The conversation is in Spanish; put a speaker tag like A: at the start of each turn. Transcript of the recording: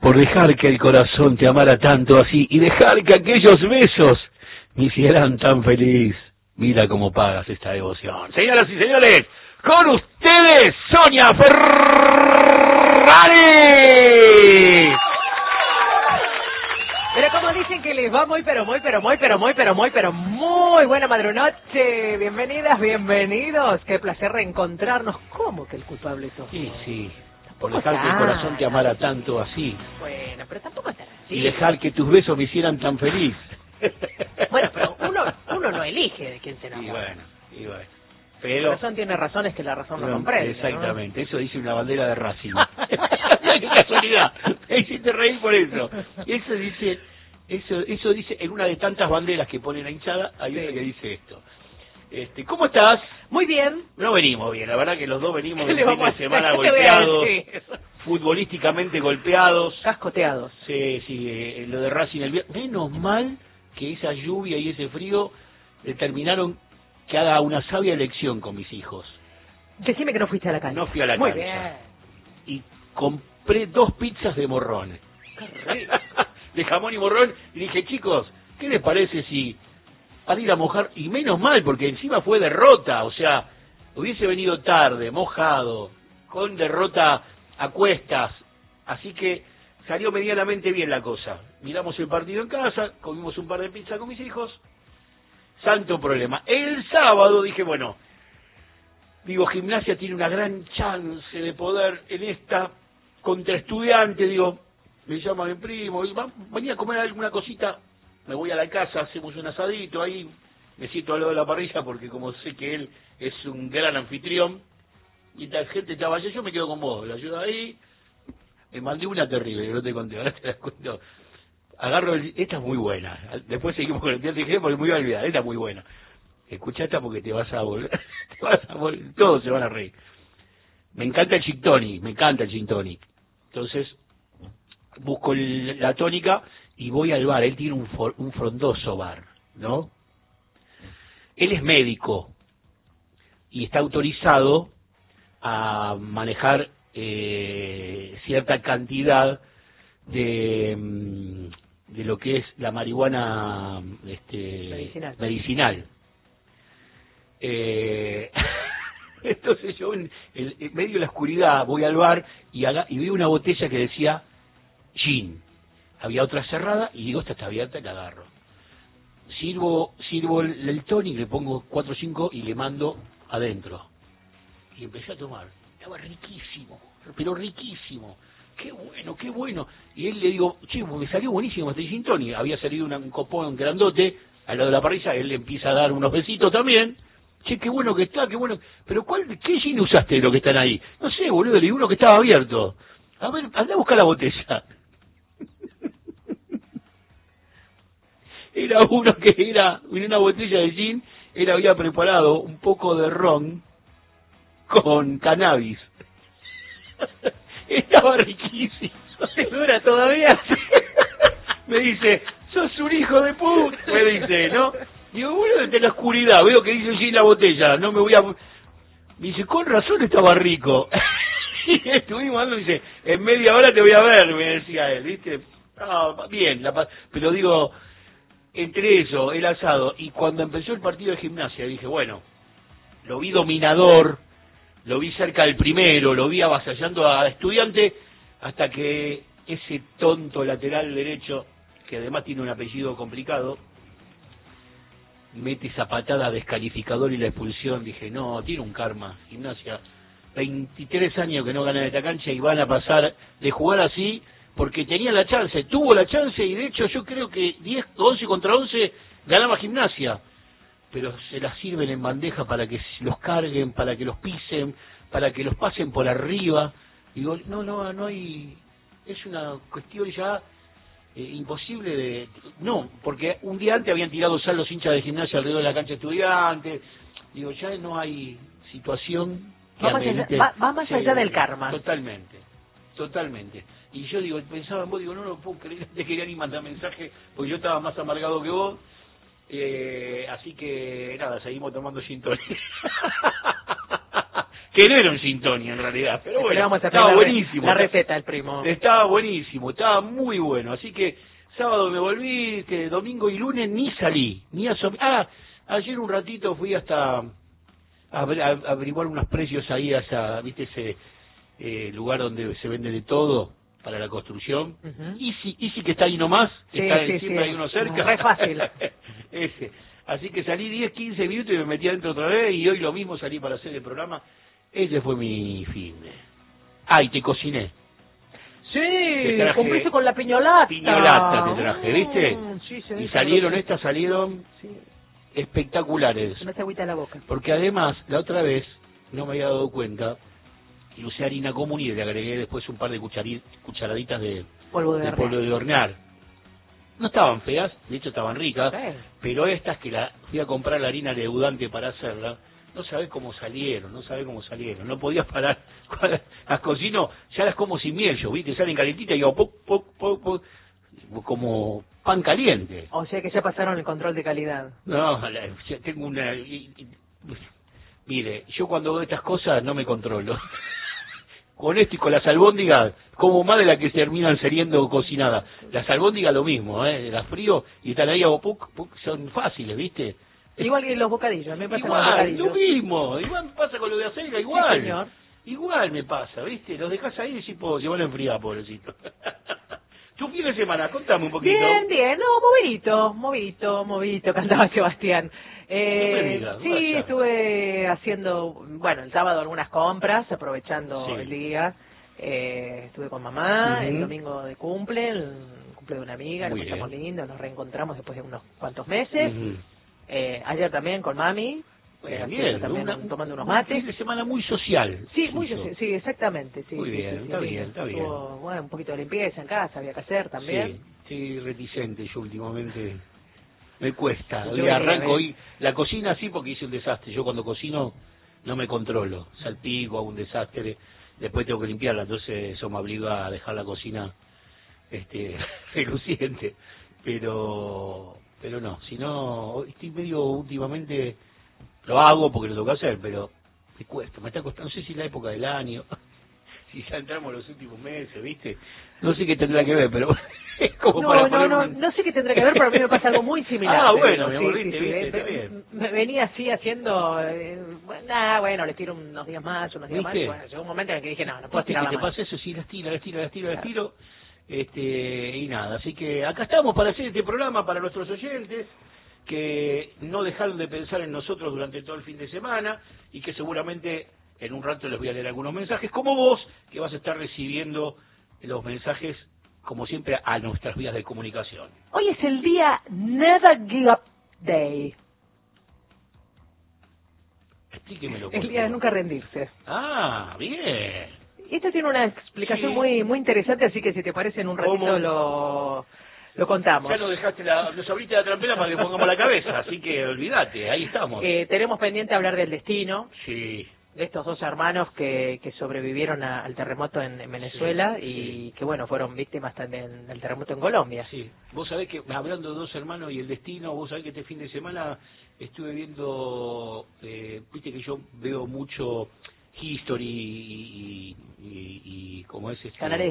A: por dejar que el corazón te amara tanto así y dejar que aquellos besos me hicieran tan feliz. Mira cómo pagas esta devoción. Señoras y señores, con ustedes, Sonia Ferrari.
B: Pero como dicen que les va muy buena madrunoche. Bienvenidas, bienvenidos. Qué placer reencontrarnos. ¿Cómo que el culpable sos?
A: Sí, sí. Por dejar que el corazón te amara tanto así.
B: Bueno, pero tampoco es así.
A: Y dejar que tus besos me hicieran tan feliz.
B: Bueno, pero uno no elige de quién se enamora.
A: Y bueno.
B: Pero la razón tiene razones que la razón no comprende.
A: Exactamente, ¿no? Eso dice una bandera de Racing. ¡Qué casualidad! Me hiciste reír por eso. Eso dice en una de tantas banderas que pone la hinchada, hay una que dice esto. ¿Cómo estás?
B: Muy bien.
A: No venimos bien, la verdad que los dos venimos del
B: fin
A: de semana golpeados, futbolísticamente golpeados.
B: Cascoteados.
A: Sí, lo de Racing el viernes. Menos mal que esa lluvia y ese frío determinaron que haga una sabia elección con mis hijos.
B: Decime que no fuiste a la cancha.
A: No fui a la
B: Muy
A: cancha.
B: Bien.
A: Y compré 2 pizzas de morrón.
B: Qué rico.
A: De jamón y morrón. Y dije, chicos, ¿qué les parece si para ir a mojar? Y menos mal, porque encima fue derrota. O sea, hubiese venido tarde, mojado, con derrota a cuestas. Así que salió medianamente bien la cosa. Miramos el partido en casa, comimos un par de pizzas con mis hijos. Santo problema. El sábado dije, bueno, Gimnasia tiene una gran chance de poder en esta contra Estudiantes. Me llama mi primo, y venía a comer alguna cosita, me voy a la casa, hacemos un asadito ahí, me siento al lado de la parrilla porque como sé que él es un gran anfitrión, y la gente estaba allá, yo me quedo con vos, la ayudo ahí, me mandé una terrible, que no te conté, ahora te la cuento. Agarro esta es muy buena, después seguimos con el teatro y dije, porque me voy a olvidar, esta es muy buena. Escuchá esta porque te vas a volver, todos se van a reír. Me encanta el gin tonic, entonces busco la tónica y voy al bar. Él tiene un frondoso bar, ¿no? Él es médico y está autorizado a manejar cierta cantidad de lo que es la marihuana medicinal. Entonces yo en medio de la oscuridad voy al bar y veo una botella que decía gin. Había otra cerrada y digo, esta está abierta, la agarro. Sirvo el tonic, le pongo 4 o 5 y le mando adentro. Y empecé a tomar. Estaba riquísimo, pero riquísimo. Qué bueno. Y él le digo, che, me salió buenísimo este gin tonic. Había salido un copón grandote al lado de la parrilla, él le empieza a dar unos besitos también. Che, qué bueno que está, qué bueno. Pero ¿qué gin usaste de lo que están ahí? No sé, boludo, le digo uno que estaba abierto. A ver, anda a buscar la botella. Era uno que era una botella de gin, él había preparado un poco de ron con cannabis. Estaba riquísimo.
B: ¿Te dura todavía?
A: Me dice, sos un hijo de puta, me dice, ¿no? Digo, bueno, desde la oscuridad, veo que dice gin la botella, no me voy a... Me dice, con razón estaba rico. Y estuvimos hablando, dice, en media hora te voy a ver, me decía él, ¿viste? Bien, pero digo, entre eso, el asado, y cuando empezó el partido de Gimnasia, dije, bueno, lo vi dominador, lo vi cerca del primero, lo vi avasallando a Estudiante, hasta que ese tonto lateral derecho, que además tiene un apellido complicado, mete esa patada descalificador y la expulsión. Dije, no, tiene un karma, Gimnasia. 23 años que no ganan esta cancha y van a pasar de jugar así porque tenía la chance, tuvo la chance y de hecho yo creo que 11 contra 11 ganaba Gimnasia, pero se las sirven en bandeja para que los carguen, para que los pisen, para que los pasen por arriba. Digo, no hay, es una cuestión ya imposible de... No, porque un día antes habían tirado sal los hinchas de Gimnasia alrededor de la cancha Estudiantes. Digo, ya no hay situación que
B: va más allá del karma.
A: Totalmente. Y yo digo, pensaba en vos, digo, no lo puedo creer, te quería ni mandar mensaje, porque yo estaba más amargado que vos. Así que, nada, seguimos tomando gin tonic. que no era un gin tonic en realidad, pero bueno,
B: vamos a
A: estaba
B: hacer
A: buenísimo.
B: la receta del primo.
A: Estaba buenísimo, estaba muy bueno, así que sábado me volví, que domingo y lunes ni salí, ni ayer un ratito fui hasta a averiguar unos precios ahí hasta, viste, ese lugar donde se vende de todo para la construcción. Easy que está ahí nomás, siempre hay uno cerca.
B: Re fácil.
A: Ese. Así que salí 10, 15 minutos y me metí adentro otra vez, y hoy lo mismo salí para hacer el programa. Ese fue mi fin. Y te cociné.
B: Sí, cumpliste con la piñolata.
A: Piñolata te traje, ¿viste?
B: Sí,
A: y salieron espectaculares.
B: Se me hace agüita la boca.
A: Porque además, la otra vez, no me había dado cuenta, y usé harina común y le agregué después un par de cucharaditas de polvo de hornear. No estaban feas, de hecho estaban ricas, pero estas que fui a comprar la harina leudante para hacerla, no sabés cómo salieron, no podías parar. Cuando las cocino, ya las como sin miel, yo vi que salen calentitas y hago como pan caliente.
B: O sea que ya pasaron el control de calidad.
A: No, ya tengo mire, yo cuando hago estas cosas no me controlo. Con esto y con las albóndigas, como más de las que terminan saliendo cocinadas. Las albóndigas lo mismo, las frío y están ahí, son fáciles, ¿viste?
B: Igual que los bocadillos, me pasa
A: igual,
B: con los bocadillos.
A: Lo mismo, igual me pasa con lo de acelga, igual.
B: Sí, señor.
A: Igual me pasa, ¿viste? Los dejás ahí y decís, puedo llevarlo a enfriar, pobrecito. ¿Tu fin de semana? Contame un poquito.
B: Bien, no, movidito, cantaba Sebastián. Sí, estuve haciendo, el sábado algunas compras, aprovechando el día. Estuve con mamá, el domingo de cumple de una amiga, nos pasamos lindo, nos reencontramos después de unos cuantos meses. Ayer también con mami.
A: Bien,
B: también tomando unos mates.
A: Un fin de semana muy social.
B: Sí, muy social, sí, exactamente. Sí,
A: muy bien, está bien.
B: Hubo, un poquito de limpieza en casa, había que hacer también.
A: Sí, reticente yo últimamente. Me cuesta. Hoy arranco hoy la cocina sí porque hice un desastre. Yo cuando cocino no me controlo. Salpico, hago un desastre. Después tengo que limpiarla. Entonces eso me obliga a dejar la cocina reluciente. Pero no. Si no, estoy medio últimamente... Lo hago porque lo tengo que hacer, pero me cuesta, me está costando. No sé si es la época del año, si ya entramos en los últimos meses, ¿viste? No sé qué tendrá que ver, pero es como
B: no sé qué tendrá que ver, pero a mí me pasa algo muy similar.
A: Bueno, mi amor, ¿viste?
B: Me venía así haciendo, le tiro unos días más, más, y bueno, llegó un momento en el que dije, no puedo tirarla más.
A: ¿Te pasa eso? Sí, las tiro, y nada, así que acá estamos para hacer este programa para nuestros oyentes, que no dejaron de pensar en nosotros durante todo el fin de semana y que seguramente en un rato les voy a leer algunos mensajes, como vos, que vas a estar recibiendo los mensajes, como siempre, a nuestras vías de comunicación.
B: Hoy es el día Never Give Up Day.
A: Explíquemelo.
B: El día de nunca rendirse.
A: Bien.
B: Esto tiene una explicación muy interesante, así que si te parece en un ratito lo contamos.
A: Ya nos abriste la trampera para que pongamos la cabeza, así que olvídate, ahí estamos.
B: Tenemos pendiente hablar del destino.
A: Sí.
B: De estos dos hermanos que sobrevivieron al terremoto en Venezuela y que, fueron víctimas también del terremoto en Colombia.
A: Sí. Vos sabés que, hablando de dos hermanos y el destino, vos sabés que este fin de semana estuve viendo, viste que yo veo mucho History y ¿cómo es?
B: Canales